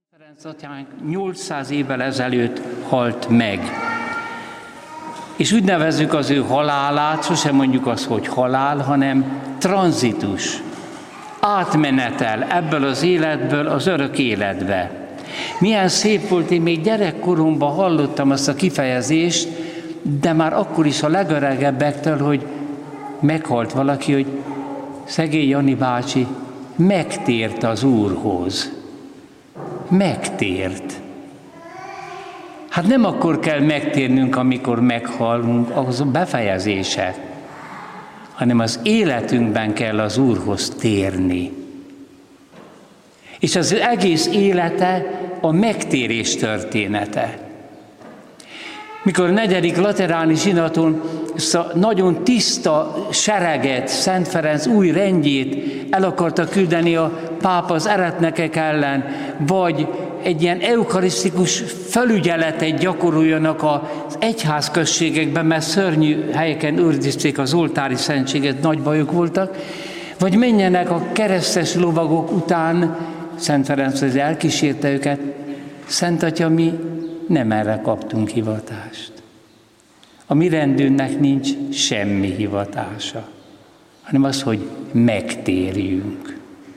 Ferenc atyánk 800 évvel ezelőtt halt meg. És úgy nevezzük az ő halálát, sosem mondjuk azt, hogy halál, hanem tranzitus. Átmenetel ebből az életből az örök életbe. Milyen szép volt, én még gyerekkoromban hallottam azt a kifejezést, de már akkor is a legöregebbektől, hogy meghalt valaki, hogy szegény Jani bácsi megtért az Úrhoz. Megtért. Hát nem akkor kell megtérnünk, amikor meghalunk, az a befejezése, hanem az életünkben kell az Úrhoz térni. És az egész élete a megtérés története. Mikor a 4. lateráni zsinaton ezt a nagyon tiszta sereget, Szent Ferenc új rendjét el akarta küldeni a pápa az eretnekek ellen, vagy egy ilyen eukarisztikus felügyeletet gyakoroljanak az egyházközségekben, mert szörnyű helyeken őrizték az oltári szentséget, nagy bajok voltak, vagy menjenek a keresztes lovagok után, Szent Ferenc az elkísérte őket, Szent Atya, mi nem erre kaptunk hivatást. A mi rendünknek nincs semmi hivatása, hanem az, hogy megtérjünk.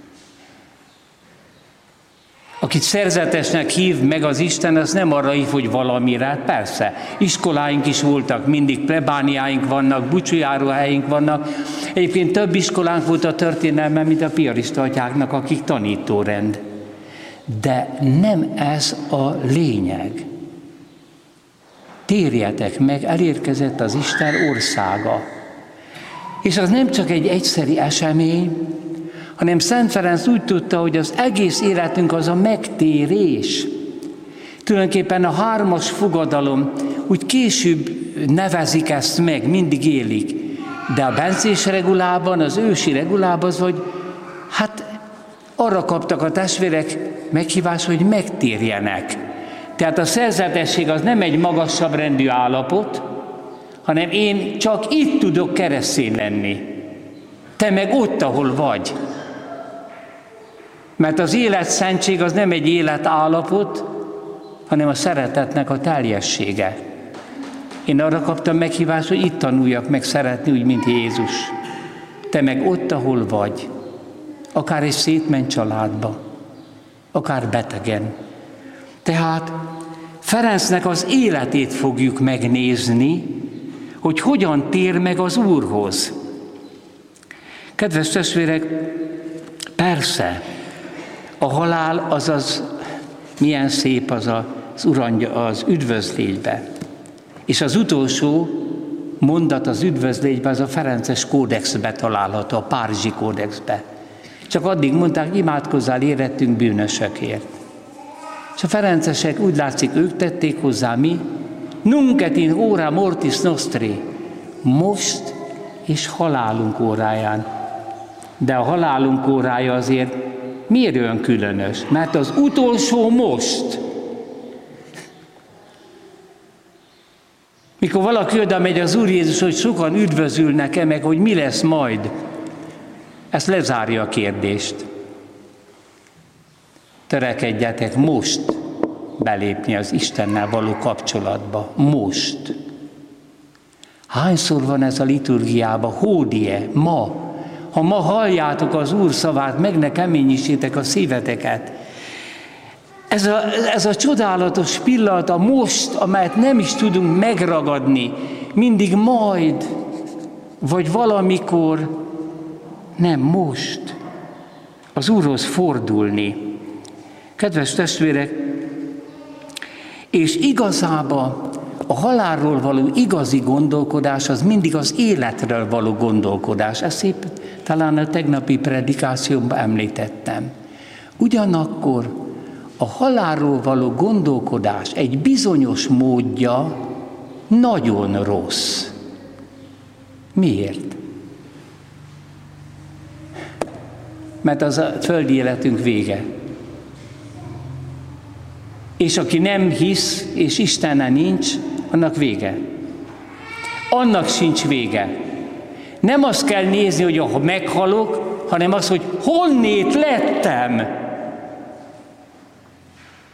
Akit szerzetesnek hív meg az Isten, az nem arra hív, hogy valamire. Persze, iskoláink is voltak, mindig plebániáink vannak, búcsújáróhelyünk vannak. Egyébként több iskolánk volt a történelmen, mint a piarista atyáknak, akik tanítórend. De nem ez a lényeg. Térjetek meg, elérkezett az Isten országa. És az nem csak egy egyszeri esemény, hanem Szent Ferenc úgy tudta, hogy az egész életünk az a megtérés. Tulajdonképpen a 3. fogadalom, úgy később nevezik ezt meg, mindig élik. De a bencés regulában, az ősi regulában az, hogy hát arra kaptak a testvérek meghívást, hogy megtérjenek. Tehát a szerzetesség az nem egy magasabb rendű állapot, hanem én csak itt tudok keresztény lenni. Te meg ott, ahol vagy. Mert az életszentség az nem egy életállapot, hanem a szeretetnek a teljessége. Én arra kaptam meghívást, hogy itt tanuljak meg szeretni, úgy, mint Jézus. Te meg ott, ahol vagy. Akár egy szétment családba, akár betegen. Tehát Ferencnek az életét fogjuk megnézni, hogy hogyan tér meg az Úrhoz. Kedves testvérek, persze, a halál az milyen szép az az üdvözlégybe. És az utolsó mondat az üdvözlégybe, az a ferences kódexbe található, a párizsi kódexbe. Csak addig mondták, imádkozzál érettünk bűnösökért. És a ferencesek úgy látszik, ők tették hozzá, mi? Nunc et in hora mortis nostri, most és halálunk óráján. De a halálunk órája azért miért olyan különös? Mert az utolsó most. Mikor valaki oda megy az Úr Jézus, hogy sokan üdvözülnek-e meg, hogy mi lesz majd, ezt lezárja a kérdést. Törekedjetek most belépni az Istennel való kapcsolatba. Most. Hányszor van ez a liturgiában? Hódie, ma. Ha ma halljátok az Úr szavát, meg ne keményítsétek a szíveteket. Ez a csodálatos pillanat, a most, amelyet nem is tudunk megragadni, mindig majd, vagy valamikor, nem most, az Úrhoz fordulni. Kedves testvérek, és igazában a halálról való igazi gondolkodás az mindig az életről való gondolkodás. Ezt szép talán a tegnapi predikációmban említettem. Ugyanakkor a halálról való gondolkodás egy bizonyos módja nagyon rossz. Miért? Mert az a földi életünk vége. És aki nem hisz, és Istenne nincs, annak vége. Annak sincs vége. Nem azt kell nézni, hogy ha meghalok, hanem az, hogy honnét lettem.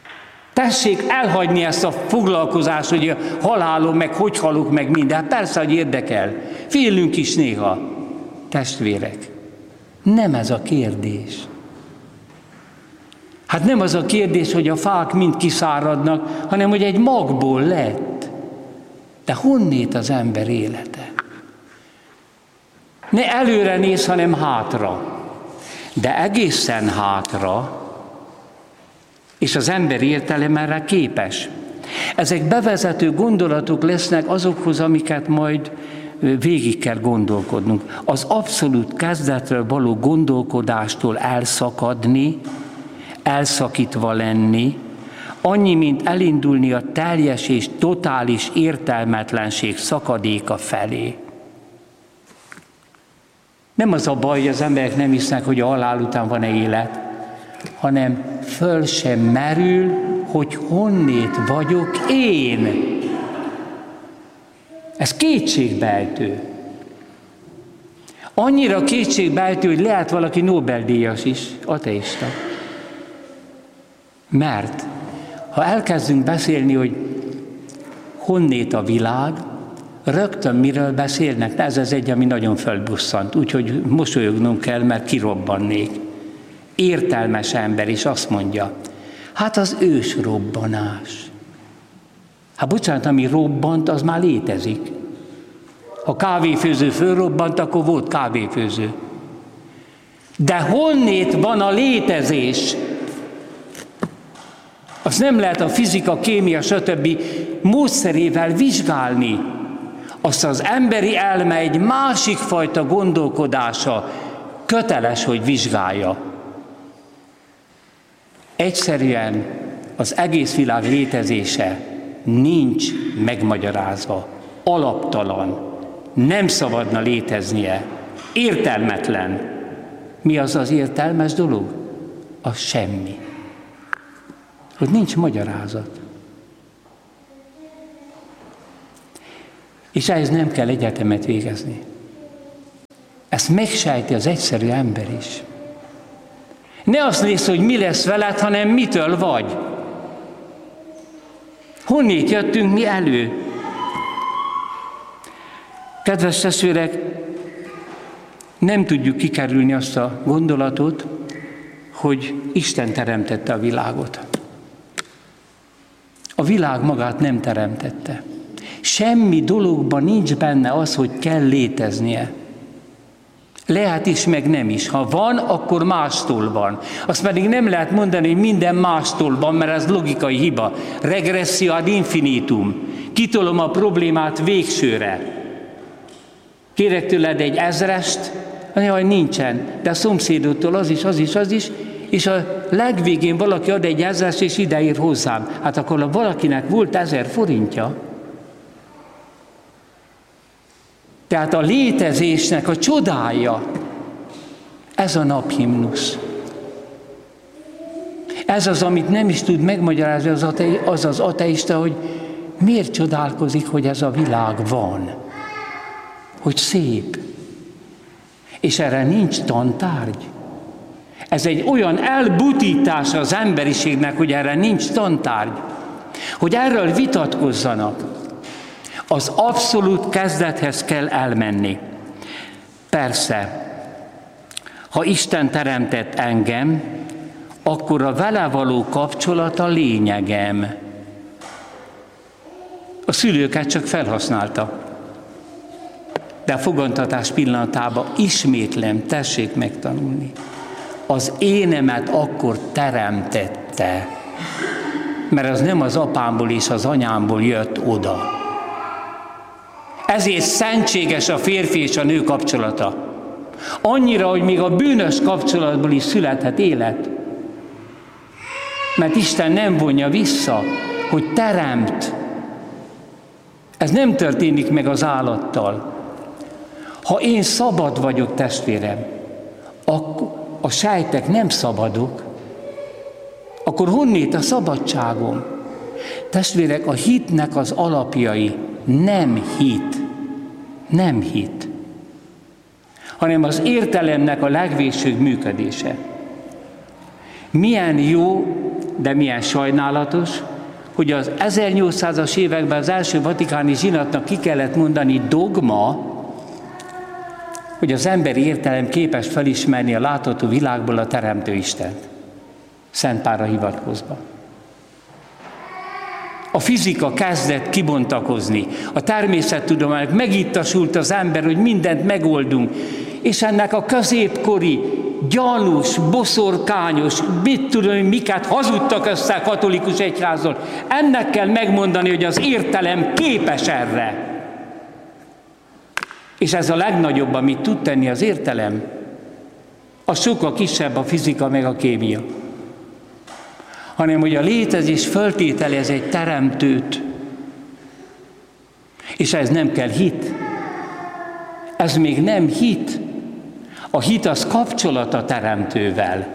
Tessék elhagyni ezt a foglalkozást, hogy a halálom, meg hogy halok, meg minden. Persze, hogy érdekel. Félünk is néha. Testvérek, nem ez a kérdés. Hát nem az a kérdés, hogy a fák mind kiszáradnak, hanem hogy egy magból lett. De honnét az ember élete? Ne előre néz, hanem hátra. De egészen hátra, és az ember értelem erre képes. Ezek bevezető gondolatok lesznek azokhoz, amiket majd végig kell gondolkodnunk. Az abszolút kezdetről való gondolkodástól elszakadni, elszakítva lenni, annyi, mint elindulni a teljes és totális értelmetlenség szakadéka felé. Nem az a baj, hogy az emberek nem hisznek, hogy a halál után van-e élet, hanem föl sem merül, hogy honnét vagyok én. Ez kétségbeejtő. Annyira kétségbeejtő, hogy lehet valaki Nobel-díjas is, ateista. Mert ha elkezdünk beszélni, hogy honnét a világ, rögtön miről beszélnek? Ez az egy, ami nagyon fölbusszant, úgyhogy mosolyognunk kell, mert kirobbannék. Értelmes ember is azt mondja, hát az ősrobbanás. Hát bocsánat, ami robbant, az már létezik. Ha kávéfőző fölrobbant, akkor volt kávéfőző. De honnét van a létezés? Azt nem lehet a fizika, kémia, stb. Módszerével vizsgálni. Azt az emberi elme egy másik fajta gondolkodása köteles, hogy vizsgálja. Egyszerűen az egész világ létezése nincs megmagyarázva. Alaptalan. Nem szabadna léteznie. Értelmetlen. Mi az az értelmes dolog? A semmi. Hogy nincs magyarázat. És ehhez nem kell egyetemet végezni. Ezt megsejti az egyszerű ember is. Ne azt nézd, hogy mi lesz veled, hanem mitől vagy. Honnét jöttünk mi elő? Kedves testvérek, nem tudjuk kikerülni azt a gondolatot, hogy Isten teremtette a világot. A világ magát nem teremtette. Semmi dologban nincs benne az, hogy kell léteznie. Lehet is, meg nem is. Ha van, akkor mástól van. Azt pedig nem lehet mondani, hogy minden mástól van, mert ez logikai hiba. Regresszió ad infinitum. Kitolom a problémát végsőre. Kérek tőled egy 1000-est, jaj, nincsen, de a szomszédodtól az is, és a legvégén valaki ad egy 1000-est, és ideír hozzám. Hát akkor valakinek volt 1000 forintja. Tehát a létezésnek a csodája, ez a naphimnusz. Ez az, amit nem is tud megmagyarázni az ateista, hogy miért csodálkozik, hogy ez a világ van. Hogy szép. És erre nincs tantárgy. Ez egy olyan elbutítása az emberiségnek, hogy erre nincs tantárgy. Hogy erről vitatkozzanak. Az abszolút kezdethez kell elmenni. Persze, ha Isten teremtett engem, akkor a vele való kapcsolat a lényegem. A szülőket csak felhasználta. De a fogantatás pillanatában ismétlem, tessék megtanulni. Az énemet akkor teremtette, mert az nem az apámból és az anyámból jött oda. Ezért szentséges a férfi és a nő kapcsolata. Annyira, hogy még a bűnös kapcsolatból is születhet élet. Mert Isten nem vonja vissza, hogy teremt. Ez nem történik meg az állattal. Ha én szabad vagyok, testvérem, akkor a sejtek nem szabadok, akkor honnét a szabadságom? Testvérek, a hitnek az alapjai nem hit, hanem az értelemnek a legvégsőbb működése. Milyen jó de milyen sajnálatos, hogy az 1800-as években az első vatikáni zsinatnak ki kellett mondani dogma, hogy az emberi értelem képes felismerni a látható világból a Teremtő Istent. Szent Pálra hivatkozva. A fizika kezdett kibontakozni, a természettudományok, megittasult az ember, hogy mindent megoldunk, és ennek a középkori, gyanús, boszorkányos, mit tudom, miket hazudtak össze a katolikus egyházról, ennek kell megmondani, hogy az értelem képes erre. És ez a legnagyobb, amit tud tenni az értelem, az sokkal kisebb a fizika meg a kémia. Hanem, hogy a létezés föltételez egy teremtőt. És ez nem kell hit. Ez még nem hit. A hit az kapcsolat a teremtővel.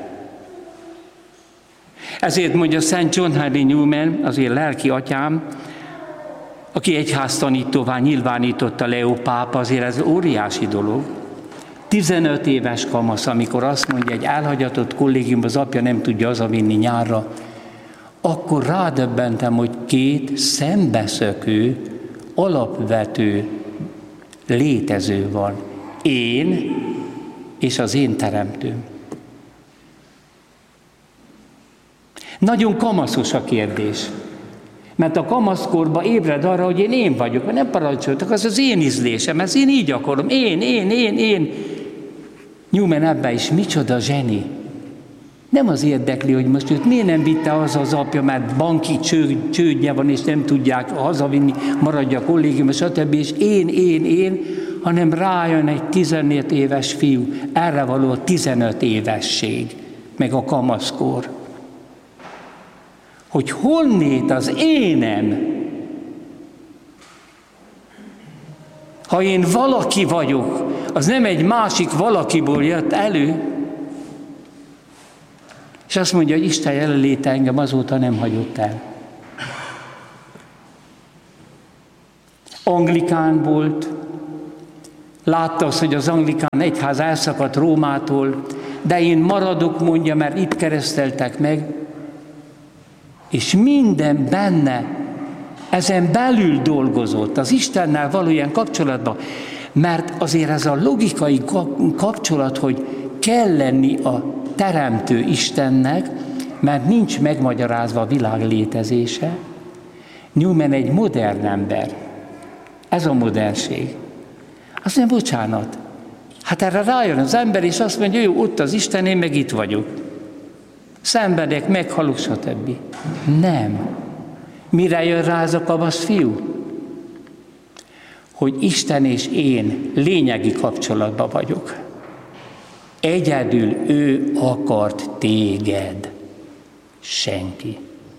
Ezért mondja Szent John Henry Newman, az én lelki atyám, aki egyháztanítóvá nyilvánította Leó pápa, azért ez óriási dolog. 15 éves kamasz, amikor azt mondja, egy elhagyatott kollégiumban az apja nem tudja hazavinni nyárra, akkor rádöbbentem, hogy két szembeszökő, alapvető létező van. Én és az én teremtőm. Nagyon kamaszos a kérdés. Mert a kamaszkorban ébred arra, hogy én vagyok, nem parancsoltak, az az én ízlésem, ezt én így akarom, én. Newman ebben is micsoda zseni. Nem az érdekli, hogy most őt miért nem vitte haza az apja, mert banki csődje van, és nem tudják hazavinni, maradja a kollégium, stb. És én, hanem rájön egy 15 éves fiú, erre való a 15 évesség, meg a kamaszkor. Hogy honnét az énem? Ha én valaki vagyok, az nem egy másik valakiból jött elő. És azt mondja, hogy Isten jelenléte engem azóta nem hagyott el. Anglikán volt, látta azt, hogy az anglikán egyház elszakadt Rómától, de én maradok, mondja, mert itt kereszteltek meg, és minden benne, ezen belül dolgozott, az Istennel való ilyen kapcsolatban, mert azért ez a logikai kapcsolat, hogy kell lenni a teremtő Istennek, mert nincs megmagyarázva a világ létezése. Newman egy modern ember. Ez a modernség. Azt mondja, bocsánat. Hát erre rájön az ember, és azt mondja, jó, ott az Isten, én meg itt vagyok. Szenvedek, meghalok, stb. Nem. Mire jön rá ez a kamasz fiú? Hogy Isten és én lényegi kapcsolatban vagyok. Egyedül ő akart téged. Senki.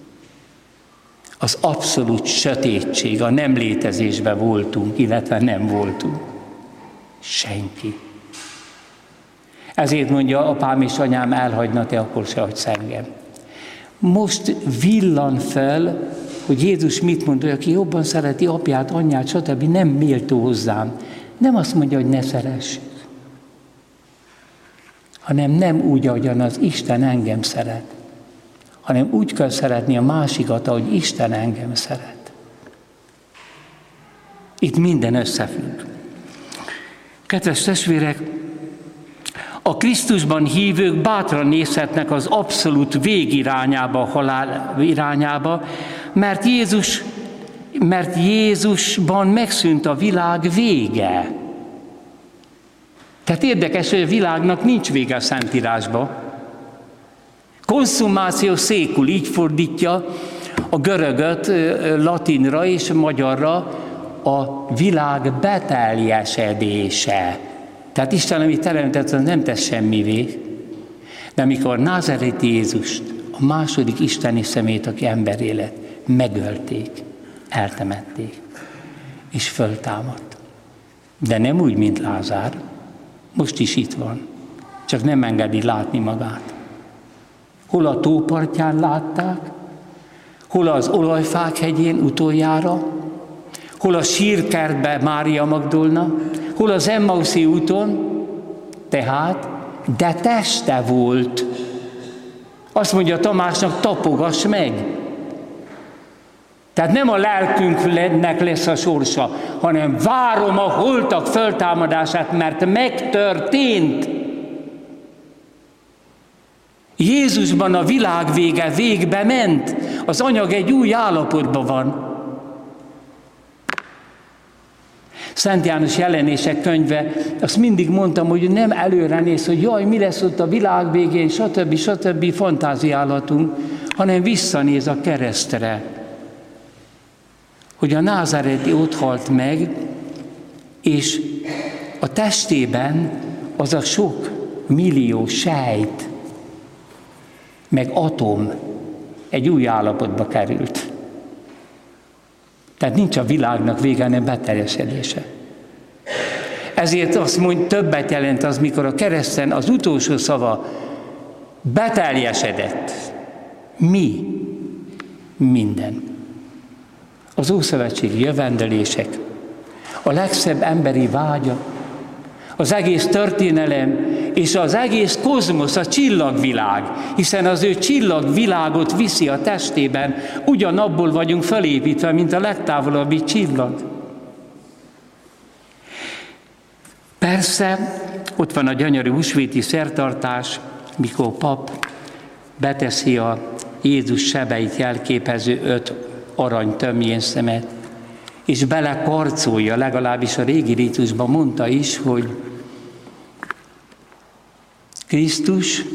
Az abszolút sötétség, a nem létezésben voltunk, illetve nem voltunk. Senki. Ezért mondja, apám és anyám elhagyna, te akkor se hagysz engem. Most villan fel, hogy Jézus mit mond, hogy aki jobban szereti apját, anyját, stb. Nem méltó hozzám. Nem azt mondja, hogy ne szeress, hanem nem úgy, ahogyan az Isten engem szeret, hanem úgy kell szeretni a másikat, ahogy Isten engem szeret. Itt minden összefügg. Kedves testvérek, a Krisztusban hívők bátran nézhetnek az abszolút végirányába, a halál irányába, mert Jézusban megszűnt a világ vége. Tehát érdekes, hogy a világnak nincs vége a Szentírásba. Consummatio seculi, így fordítja a görögöt latinra és magyarra a világ beteljesedése. Tehát Isten, amit teremtett, az nem tesz semmivé. De amikor názáreti Jézust, a második isteni szemét, aki emberé lett, megölték, eltemették, és föltámadt. De nem úgy, mint Lázár. Most is itt van, csak nem engedi látni magát. Hol a tópartján látták, hol az olajfák hegyén utoljára, hol a sírkertbe Mária Magdolna, hol az Emmauszi úton, tehát, de teste volt. Azt mondja Tamásnak, tapogass meg. Tehát nem a lelkünknek lesz a sorsa, hanem várom a holtak föltámadását, mert megtörtént. Jézusban a világ vége végbe ment, az anyag egy új állapotban van. Szent János Jelenések könyve, azt mindig mondtam, hogy nem előre néz, hogy jaj, mi lesz ott a világ végén, stb. Fantáziálhatunk, hanem visszanéz a keresztre, hogy a názáreti ott halt meg, és a testében az a sok millió sejt, meg atom egy új állapotba került. Tehát nincs a világnak vége, hanem beteljesedése. Ezért azt mondja, többet jelent az, mikor a kereszten az utolsó szava beteljesedett. Mi? Minden. Az ószövetségi jövendelések, a legszebb emberi vágya, az egész történelem, és az egész kozmosz, a csillagvilág, hiszen az ő csillagvilágot viszi a testében, ugyanabból vagyunk felépítve, mint a legtávolabbi csillag. Persze, ott van a gyönyörű húsvéti szertartás, mikor pap beteszi a Jézus sebeit jelképező 5 arany tömjénszemet, és belekarcolja, legalábbis a régi rítusban mondta is, hogy Krisztus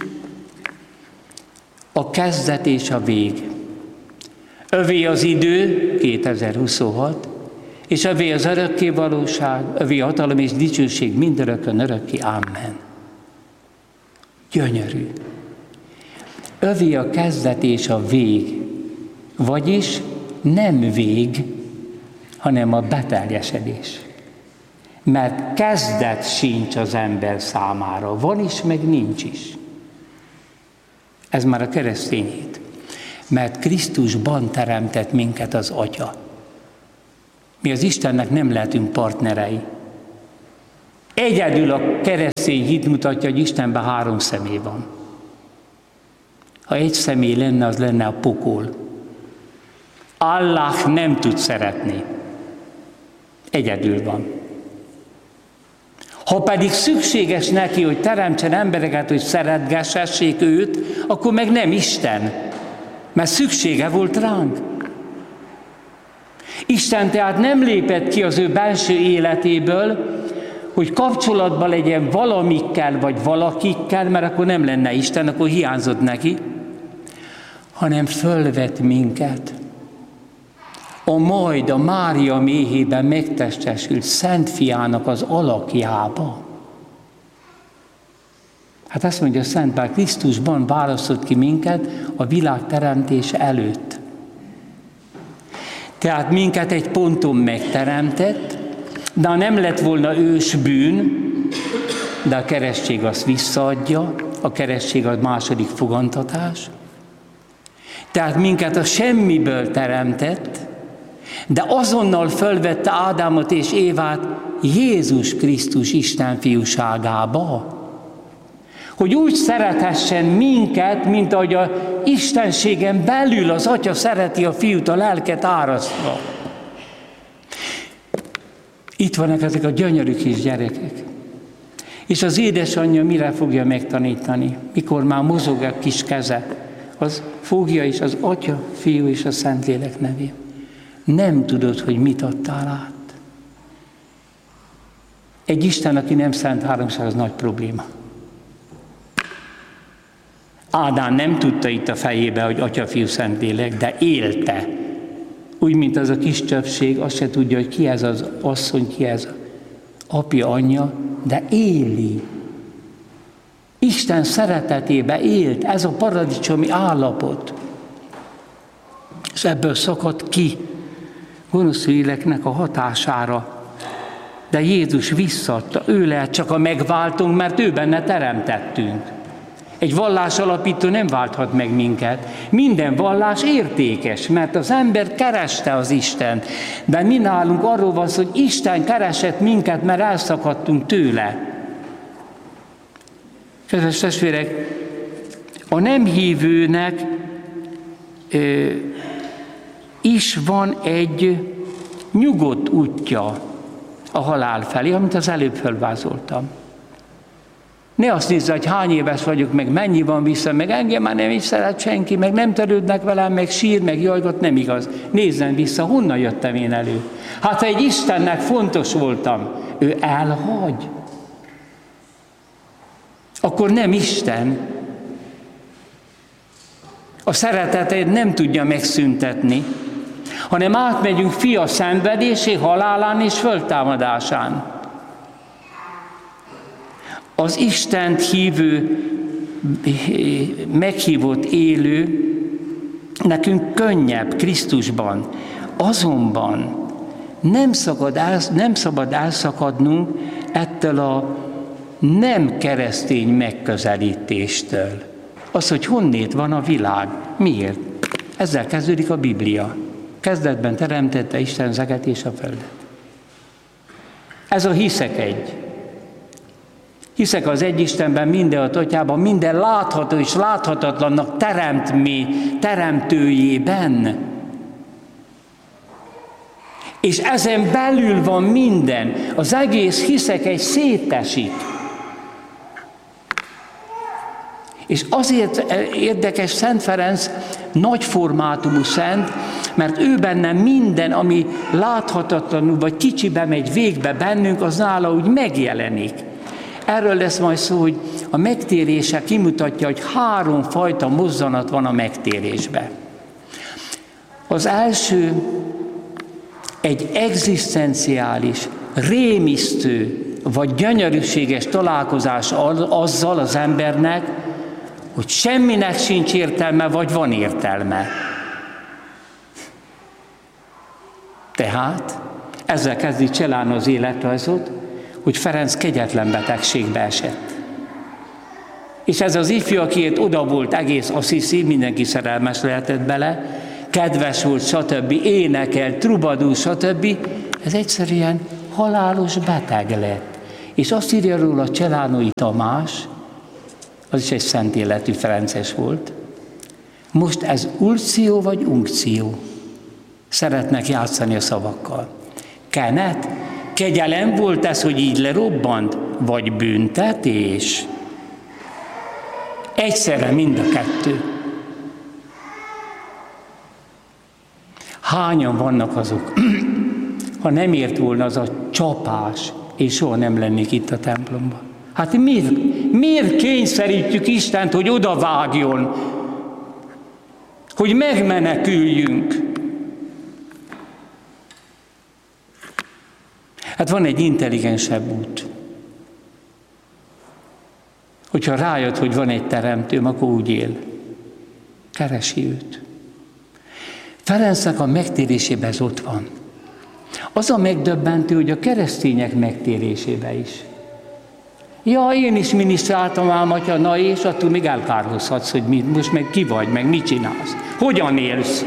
a kezdet és a vég. Övé az idő, 2026, és övé az örökké valóság, övé a hatalom és dicsőség mindörökkön örökké. Amen. Gyönyörű. Övé a kezdet és a vég, vagyis nem vég, hanem a beteljesedés. Mert kezdet sincs az ember számára. Van is, meg nincs is. Ez már a keresztény hit. Mert Krisztusban teremtett minket az Atya. Mi az Istennek nem lehetünk partnerei. Egyedül a keresztény hit mutatja, hogy Istenben 3 személy van. Ha egy személy lenne, az lenne a pokol. Allah nem tud szeretni. Egyedül van. Ha pedig szükséges neki, hogy teremtsen embereket, hogy szeretgessessék őt, akkor meg nem Isten, mert szüksége volt ránk. Isten tehát nem lépett ki az ő belső életéből, hogy kapcsolatban legyen valamikkel vagy valakikkel, mert akkor nem lenne Isten, akkor hiányzott neki, hanem fölvett minket. A Mária méhében megtestesült Szent Fiának az alakjába. Hát azt mondja Szent Pál, Krisztusban választott ki minket a világ teremtése előtt. Tehát minket egy ponton megteremtett, de ha nem lett volna ős bűn, de a keresztség azt visszaadja, a keresztség a második fogantatás. Tehát minket a semmiből teremtett, de azonnal fölvette Ádámot és Évát Jézus Krisztus Isten fiúságába. Hogy úgy szerethessen minket, mint ahogy a istenségen belül az Atya szereti a fiút, a lelket árasztva. Itt vannak ezek a gyönyörű kis gyerekek. És az édesanyja mire fogja megtanítani? Mikor már mozog a kis keze, az fogja is az Atya, Fiú és a Szentlélek nevén. Nem tudod, hogy mit adtál át. Egy Isten, aki nem szent háromság, az nagy probléma. Ádám nem tudta itt a fejébe, hogy Atya, Fiú, Szentlélek, de élte. Úgy, mint az a kis többség, azt se tudja, hogy ki ez az asszony, ki ez apja, anyja, de éli. Isten szeretetébe élt, ez a paradicsomi állapot. És ebből szakadt ki gonosz léleknek a hatására. De Jézus visszaadta, ő lehet csak a megváltunk, mert ő benne teremtettünk. Egy vallás alapító nem válthat meg minket. Minden vallás értékes, mert az ember kereste az Istent. De mi nálunk arról van szó, hogy Isten keresett minket, mert elszakadtunk tőle. Kedves testvérek, A nem hívőnek is van egy nyugodt útja a halál felé, amit az előbb felvázoltam. Ne azt nézze, hogy hány éves vagyok, meg mennyi van vissza, meg engem már nem is szeret senki, meg nem törődnek velem, meg sír, meg jajgat, nem igaz. Nézzen vissza, honnan jöttem én elő. Hát ha egy Istennek fontos voltam, ő elhagy. Akkor nem Isten. A szeretetét nem tudja megszüntetni, hanem átmegyünk fia szenvedésé, halálán és föltámadásán. Az Istent hívő, meghívott élő nekünk könnyebb Krisztusban. Azonban nem szabad elszakadnunk ettől a nem keresztény megközelítéstől. Az, hogy honnét van a világ. Miért? Ezzel kezdődik a Biblia. Kezdetben teremtette Isten zeget és a földet. Ez a hiszek egy. Hiszek az egy Istenben, mindenhat atyában, minden látható és láthatatlannak teremtőjében. És ezen belül van minden. Az egész hiszek egy szétesik. És azért érdekes Szent Ferenc nagy formátumú szent, mert ő benne minden, ami láthatatlanul vagy kicsibe megy végbe bennünk, az nála úgy megjelenik. Erről lesz majd szó, hogy a megtérése kimutatja, hogy 3 fajta mozzanat van a megtérésben. Az első egy egzisztenciális, rémisztő vagy gyönyörűséges találkozás azzal az embernek, hogy semminek sincs értelme, vagy van értelme. Tehát ezzel kezdi Celano az életrajzot, hogy Ferenc kegyetlen betegségbe esett. És ez az ifjú, akiért oda volt egész Assisi, mindenki szerelmes lehetett bele, kedves volt, stb., énekel, trubadúr, stb., ez egyszerűen halálos beteg lett. És azt írja róla Celánói Tamás, az is egy szent életű ferences volt. Most ez ulció vagy unkció? Szeretnek játszani a szavakkal. Kenet? Kegyelem volt ez, hogy így lerobbant? Vagy büntetés? Egyszerre mind a kettő. Hányan vannak azok, ha nem ért volna az a csapás, és soha nem lennék itt a templomban. Hát miért kényszerítjük Istent, hogy odavágjon, hogy megmeneküljünk? Hát van egy intelligensebb út. Hogyha rájött, hogy van egy teremtőm, akkor úgy él. Keresi őt. Ferencnek a megtérésében ez ott van. Az a megdöbbentő, hogy a keresztények megtérésében is. Ja, én is minisztráltam ám, atya, na és attól még elkárhozhatsz, hogy most meg ki vagy, meg mit csinálsz. Hogyan élsz?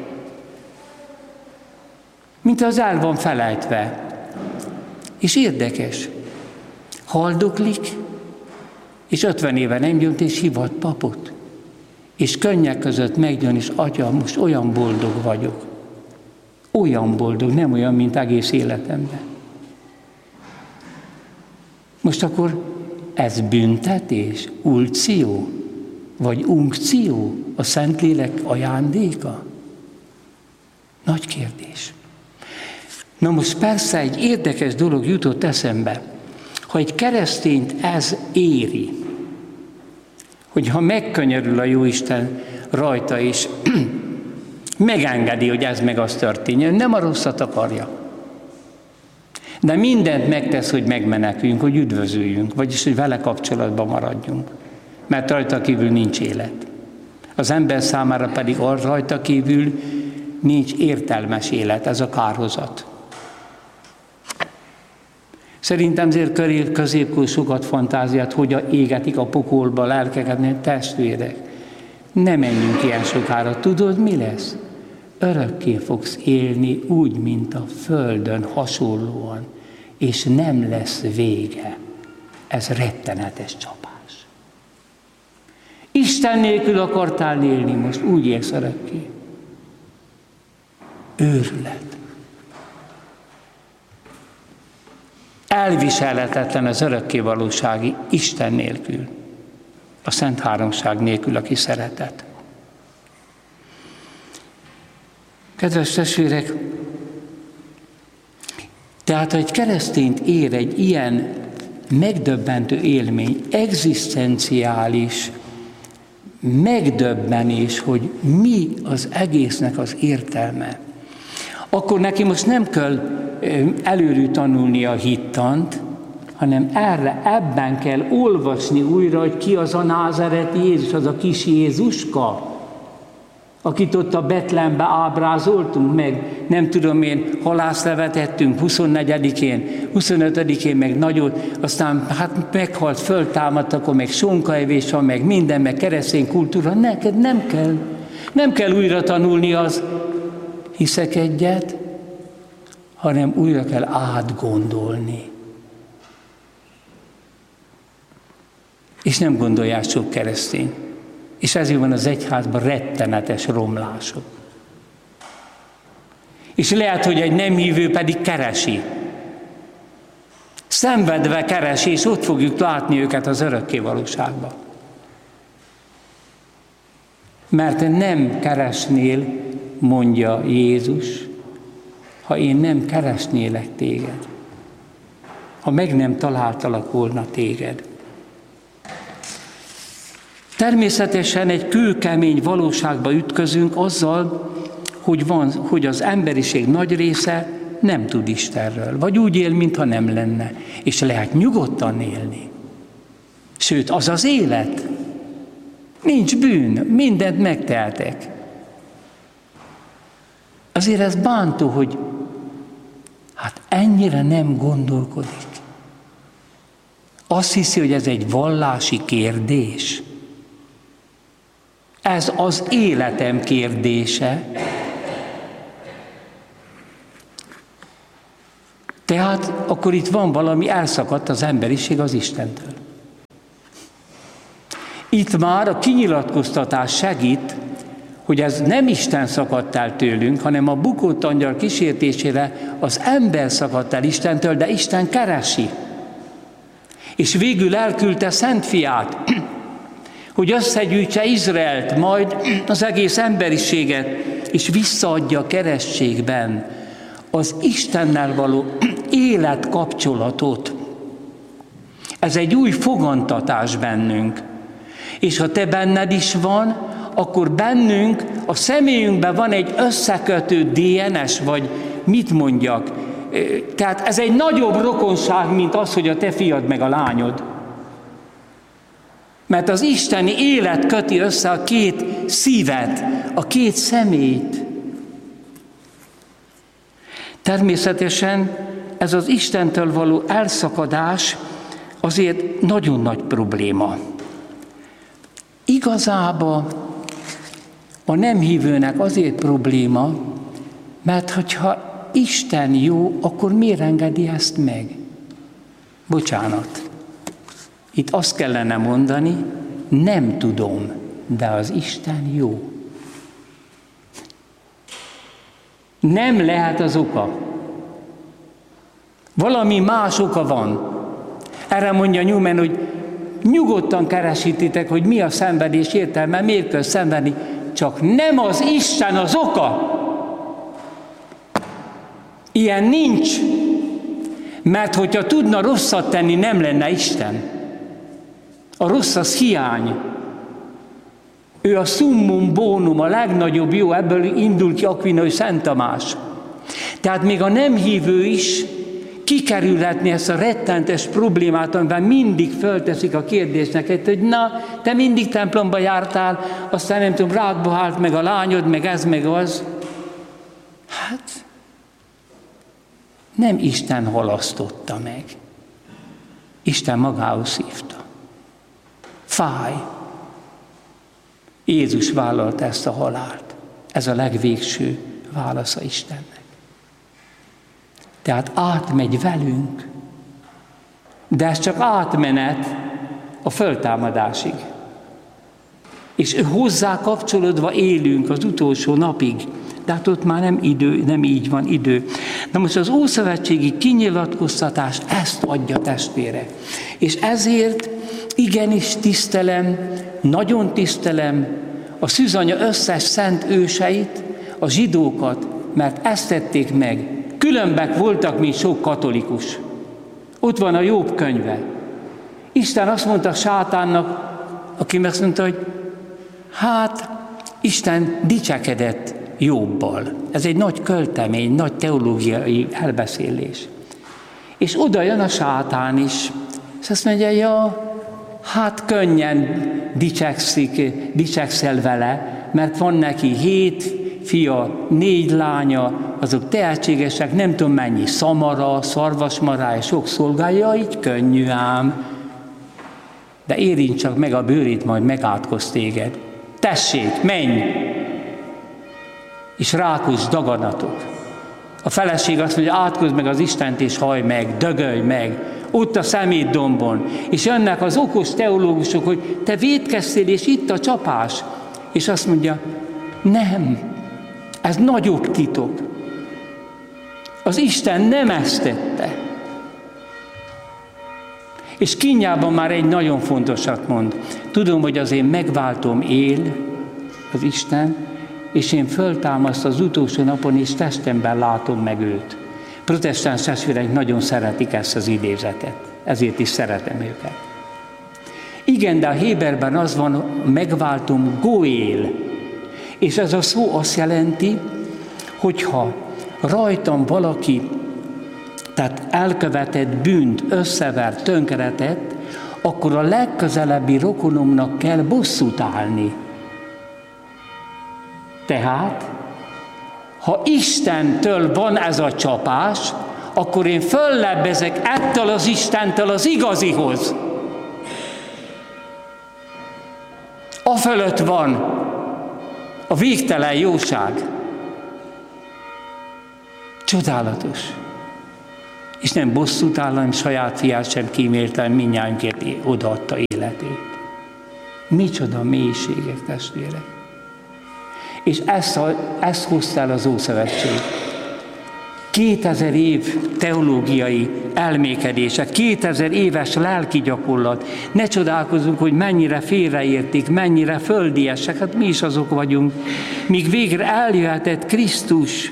Mint az el van felejtve. És érdekes. Haldoklik, és 50 éve nem jött, és hívott papot. És könnyek között megjön, és atya, most olyan boldog vagyok. Olyan boldog, nem olyan, mint egész életemben. Most akkor ez büntetés, ulció, vagy unkció, a Szentlélek ajándéka? Nagy kérdés. Na most persze egy érdekes dolog jutott eszembe, ha egy keresztényt ez éri, hogyha megkönyörül a Jóisten rajta, és megengedi, hogy ez meg az történjen, nem a rosszat akarja. De mindent megtesz, hogy megmeneküljünk, hogy üdvözöljünk, vagyis, hogy vele kapcsolatban maradjunk. Mert rajta kívül nincs élet. Az ember számára pedig rajta kívül nincs értelmes élet, ez a kárhozat. Szerintem azért középkor sokat fantáziát, hogy égetik a pokolba lelkeket, mert testvérek. Ne menjünk ilyen sokára. Tudod, mi lesz? Örökké fogsz élni úgy, mint a földön hasonlóan, és nem lesz vége. Ez rettenetes csapás. Isten nélkül akartál élni, most úgy élsz örökké. Őrület. Elviselhetetlen az örökkévalósági Isten nélkül, a Szent Háromság nélkül, aki szeretet. Kedves testvérek, tehát ha egy keresztényt ér egy ilyen megdöbbentő élmény, egzisztenciális megdöbbenés, hogy mi az egésznek az értelme, akkor neki most nem kell előről tanulni a hittant, hanem ebben kell olvasni újra, hogy ki az a názáreti Jézus, az a kis Jézuska, akit ott a Betlehembe ábrázoltunk meg, nem tudom én, halászlevet ettünk 24-én, 25-én meg nagyot, aztán hát meghalt, föltámadt, akkor meg sonkaevés van, meg minden, meg keresztény kultúra. Neked nem kell újra tanulni az hiszek egyet, hanem újra kell átgondolni. És nem gondolják sok keresztény. És ezért van az egyházban rettenetes romlások. És lehet, hogy egy nem hívő pedig keresi. Szenvedve keresi, és ott fogjuk látni őket az örökkévalóságban. Mert nem keresnél, mondja Jézus, ha én nem keresnélek téged. Ha meg nem találtalak volna téged. Természetesen egy kőkemény valóságba ütközünk azzal, hogy az emberiség nagy része nem tud Istenről, vagy úgy él, mintha nem lenne, és lehet nyugodtan élni. Sőt, az az élet. Nincs bűn, mindent megtehetek. Azért ez bántó, hogy hát ennyire nem gondolkodik. Azt hiszi, hogy ez egy vallási kérdés. Ez az életem kérdése. Tehát akkor itt van valami, elszakadt az emberiség az Istentől. Itt már a kinyilatkoztatás segít, hogy ez nem Isten szakadt el tőlünk, hanem a bukott angyal kísértésére az ember szakadt el Istentől, de Isten keresi. És végül elküldte Szent Fiát, hogy összegyűjtse Izraelt, majd az egész emberiséget, és visszaadja a keresztségben az Istennel való életkapcsolatot. Ez egy új fogantatás bennünk. És ha te benned is van, akkor bennünk, a személyünkben van egy összekötő DNS, vagy mit mondjak. Tehát ez egy nagyobb rokonság, mint az, hogy a te fiad meg a lányod. Mert az isteni élet köti össze a két szívet, a két személyt. Természetesen ez az Istentől való elszakadás azért nagyon nagy probléma. Igazából a nem hívőnek azért probléma, mert hogyha Isten jó, akkor miért engedi ezt meg? Bocsánat. Itt azt kellene mondani, nem tudom, de az Isten jó. Nem lehet az oka. Valami más oka van. Erre mondja Newman, hogy nyugodtan keresítitek, hogy mi a szenvedés értelme, miért kell szenvedni, csak nem az Isten az oka. Ilyen nincs. Mert hogyha tudna rosszat tenni, nem lenne Isten. A rossz az hiány. Ő a summum bonum, a legnagyobb jó, ebből indul ki Akvinai Szent Tamás. Tehát még a nem hívő is kikerülhetni ezt a rettentes problémát, amiben mindig fölteszik a kérdésnek, hogy na, te mindig templomba jártál, aztán nem tudom, rákba halt meg a lányod, meg ez, meg az. Hát, nem Isten halasztotta meg. Isten magához hívta. Fáj. Jézus vállalta ezt a halált. Ez a legvégső válasza Istennek. Tehát átmegy velünk, de ez csak átmenet a föltámadásig. És hozzá kapcsolódva élünk az utolsó napig. De hát ott már nem így van idő. Na most az ószövetségi kinyilatkoztatás ezt adja, testvére. És ezért igenis tisztelem, nagyon tisztelem a szűzanya összes szent őseit, a zsidókat, mert ezt tették meg. Különbek voltak, mint sok katolikus. Ott van a Jobb könyve. Isten azt mondta Sátánnak, aki azt mondta, hogy hát Isten dicsekedett Jobbal. Ez egy nagy költemény, nagy teológiai elbeszélés. És oda jön a Sátán is, és azt mondja, ja, hát könnyen dicsekszel vele, mert van neki 7 fia, 4 lánya, azok tehetségesek, nem tudom mennyi szamara, szarvasmarája, sok szolgája, így könnyű ám. De érint csak meg a bőrét, majd megátkoz téged. Tessék, menj! És rákos daganatok. A feleség azt mondja, átkozd meg az Istent, és hajj meg, dögölj meg, ott a szemétdombon. És jönnek az okos teológusok, hogy te vétkeztél, és itt a csapás. És azt mondja, nem, ez nagyobb titok. Az Isten nem ezt tette. És kínjában már egy nagyon fontosat mond. Tudom, hogy az én megváltom él, az Isten, és én föltámaszt az utolsó napon, és testemben látom meg őt. Protestáns testvéreink nagyon szeretik ezt az idézetet, ezért is szeretem őket. Igen, de a héberben az van, megváltom goél, és ez a szó azt jelenti, hogyha rajtam valaki, tehát elkövetett bűnt, összevert, tönkretett, akkor a legközelebbi rokonomnak kell bosszút állni. Tehát, ha Istentől van ez a csapás, akkor én föllebbezek ettől az Istentől az igazihoz. Afölött van a végtelen jóság. Csodálatos. És nem bosszút áll, hanem saját fiát sem kímélten, mindnyájunkért odaadta életét. Micsoda mélységek, testvérek. És ezt hozta el az Ószövetség. 2000 év teológiai elmékedése, 2000 éves lelki gyakorlat. Ne csodálkozunk, hogy mennyire félreértik, mennyire földiesek, hát mi is azok vagyunk. Míg végre eljöhetett Krisztus,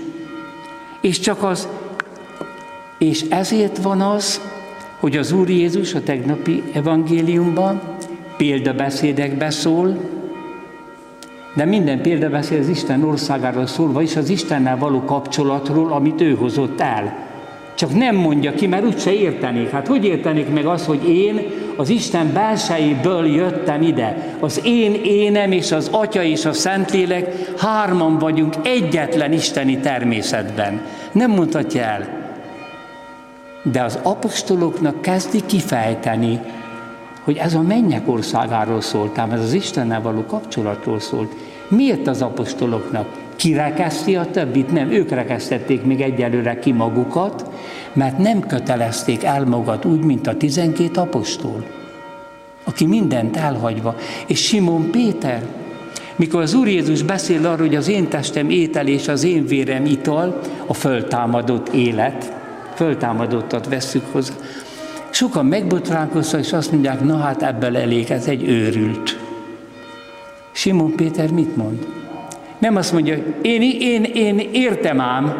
és ezért van az, hogy az Úr Jézus a tegnapi evangéliumban példabeszédekbe szól, de minden példabeszéd az Isten országáról szól, vagyis az Istennel való kapcsolatról, amit ő hozott el. Csak nem mondja ki, mert úgyse értenék. Hát hogy értenék meg azt, hogy én az Isten belsejéből jöttem ide? Az én énem és az Atya és a Szentlélek hárman vagyunk egyetlen isteni természetben. Nem mondhatja el. De az apostoloknak kezdi kifejteni, hogy ez a mennyek országáról szólt, ám ez az Istennel való kapcsolatról szólt. Miért az apostoloknak? Kirekeszti a többit? Nem, ők rekesztették még egyelőre ki magukat, mert nem kötelezték el magukat úgy, mint a 12 apostol, aki mindent elhagyva. És Simon Péter, mikor az Úr Jézus beszél arról, hogy az én testem étel és az én vérem ital, a föltámadott élet, föltámadottat vesszük hozzá, sokan megbotránkoztak, és azt mondják, na hát ebből elég, ez egy őrült. Simon Péter mit mond? Nem azt mondja, hogy én értem ám.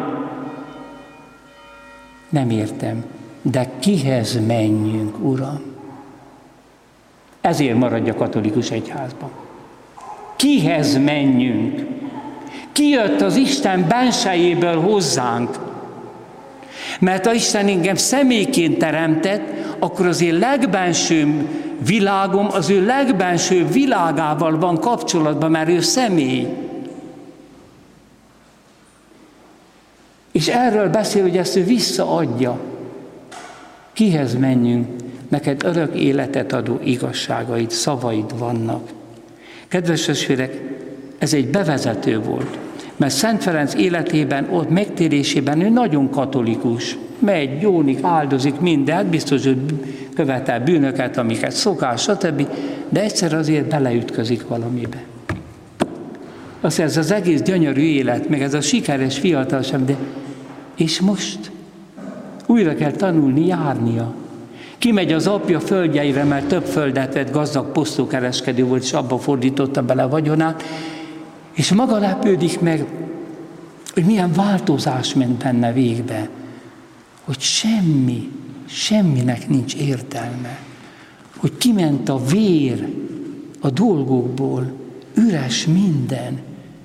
Nem értem, de kihez menjünk, Uram? Ezért maradj a katolikus egyházban. Kihez menjünk? Ki jött az Isten bensejéből hozzánk? Mert ha Isten engem személyként teremtett, akkor az én legbensőbb világom az ő legbensőbb világával van kapcsolatban, mert ő személy. És erről beszél, hogy ezt ő visszaadja. Kihez menjünk? Neked örök életet adó igazságaid, szavaid vannak. Kedves testvérek, ez egy bevezető volt. Mert Szent Ferenc életében, ott megtérésében ő nagyon katolikus. Megy, gyónik, áldozik mindent, biztos, hogy követel bűnöket, amiket szokás, stb. De egyszer azért beleütközik valamibe. Azt ez az egész gyönyörű élet, meg ez a sikeres fiatal sem, de és most újra kell tanulni járnia. Kimegy az apja földjeire, mert több földet vett, gazdag posztókereskedő volt, és abba fordította bele a vagyonát, és maga lepődik meg, hogy milyen változás ment benne végbe, hogy semminek nincs értelme, hogy kiment a vér a dolgokból, üres minden.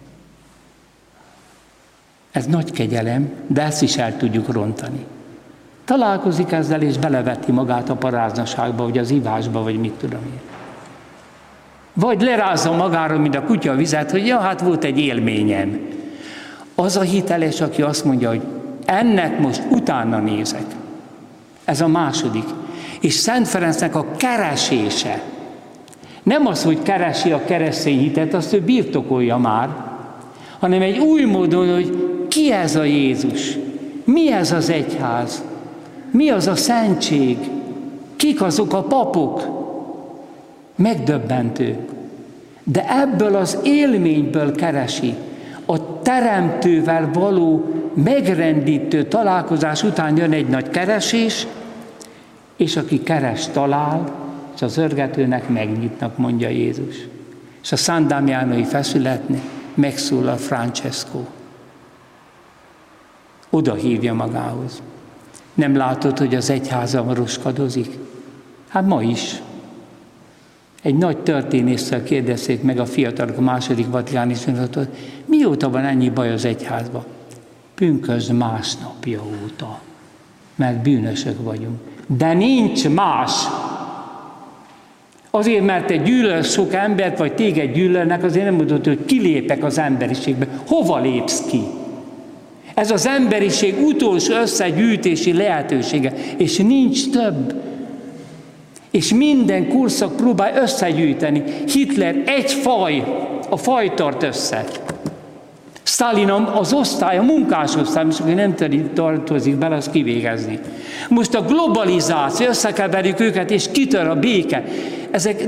Ez nagy kegyelem, de ezt is el tudjuk rontani. Találkozik ezzel, és beleveti magát a paráznaságba, vagy az ivásba, vagy mit tudom én. Vagy lerázza magára, mint a kutya a vizet, hogy ja, hát volt egy élményem. Az a hiteles, aki azt mondja, hogy ennek most utána nézek. Ez a második. És Szent Ferencnek a keresése. Nem az, hogy keresi a keresztény hitet, azt ő birtokolja már, hanem egy új módon, hogy ki ez a Jézus, mi ez az egyház, mi az a szentség, kik azok a papok. Megdöbbentő. De ebből az élményből keresi, a Teremtővel való megrendítő találkozás után jön egy nagy keresés, és aki keres, talál, és az örgetőnek megnyitnak, mondja Jézus. És a San Damianoi feszületnél megszólal Francesco. Oda hívja magához. Nem látod, hogy az egyházam roskadozik? Hát ma is. Egy nagy történésszel kérdezték meg a fiatalok a második vatikáni szünetet, mióta van ennyi baj az egyházban? Pünkösd másnapja óta, mert bűnösök vagyunk. De nincs más. Azért, mert te gyűlölsz sok embert, vagy téged gyűlölnek, azért nem mondod, hogy kilépek az emberiségbe. Hova lépsz ki? Ez az emberiség utolsó összegyűjtési lehetősége, és nincs több. És minden korszak próbál összegyűjteni. Hitler egy faj, a faj tart össze. Sztálin az osztály, a munkásosztály, és aki nem tartozik bele, az kivégezni. Most a globalizáció, összekeverjük őket, és kitör a béke. Ezek